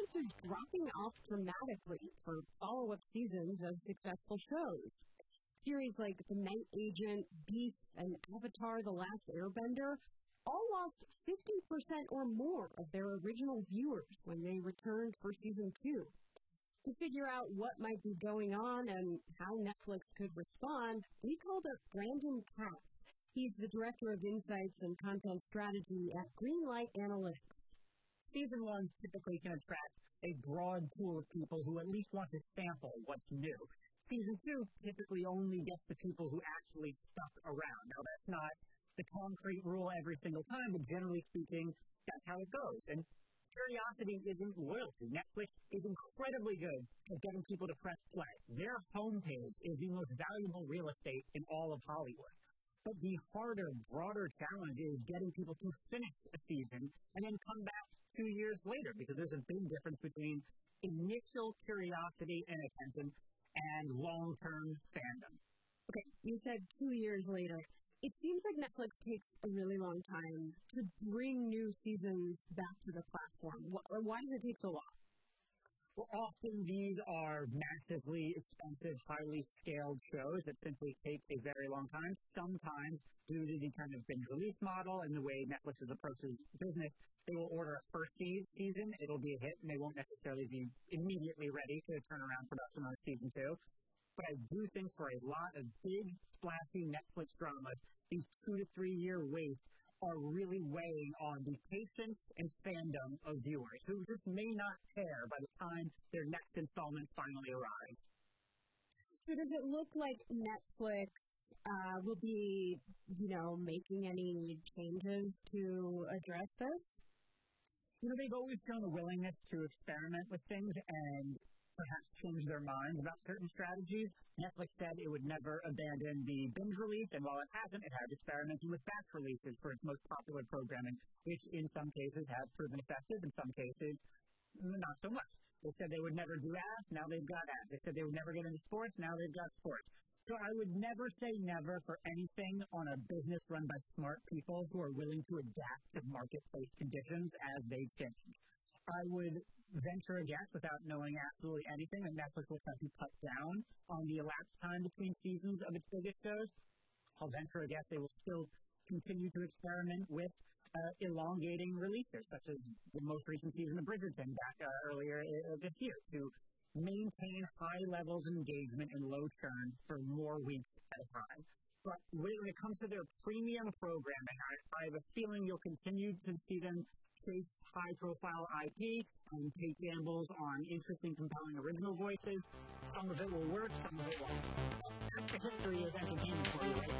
audience is dropping off dramatically for follow-up seasons of successful shows. Series like The Night Agent, Beef, and Avatar: The Last Airbender all lost 50% or more of their original viewers when they returned for season 2. To figure out what might be going on and how Netflix could respond, we called up Brandon Katz. He's the Director of Insights and Content Strategy at Greenlight Analytics. Season 1s typically can attract a broad pool of people who at least want to sample what's new. Season 2 typically only gets the people who actually stuck around. Now, that's not the concrete rule every single time, but generally speaking, that's how it goes. And curiosity isn't loyalty. Netflix is incredibly good at getting people to press play. Their homepage is the most valuable real estate in all of Hollywood. But the harder, broader challenge is getting people to finish a season and then come back 2 years later, because there's a big difference between initial curiosity and attention and long-term fandom. Okay, you said 2 years later. It seems like Netflix takes a really long time to bring new seasons back to the platform. Why does it take so long? Well, often these are massively expensive, highly scaled shows that simply take a very long time. Sometimes, due to the kind of binge release model and the way Netflix approaches business, they will order a first season, it'll be a hit, and they won't necessarily be immediately ready to turn around production on season 2. But I do think for a lot of big, splashy Netflix dramas, these 2 to 3 year waits are really weighing on the patience and fandom of viewers who just may not care by the time their next installment finally arrives. So does it look like Netflix will be, making any changes to address this? They've always shown a willingness to experiment with things and perhaps change their minds about certain strategies. Netflix said it would never abandon the binge release, and while it hasn't, it has experimented with batch releases for its most popular programming, which in some cases has proven effective, in some cases not so much. They said they would never do ads, now they've got ads. They said they would never get into sports, now they've got sports. So I would never say never for anything on a business run by smart people who are willing to adapt to marketplace conditions as they change. I would venture a guess without knowing absolutely anything that Netflix will try to cut down on the elapsed time between seasons of its biggest shows. I'll venture a guess they will still continue to experiment with elongating releases, such as the most recent season of Bridgerton back earlier this year, to maintain high levels of engagement and low churn for more weeks at a time. But when it comes to their premium programming, I have a feeling you'll continue to see them chase high-profile IP and take gambles on interesting, compelling original voices. Some of it will work, some of it won't. That's the history of entertainment for you, right?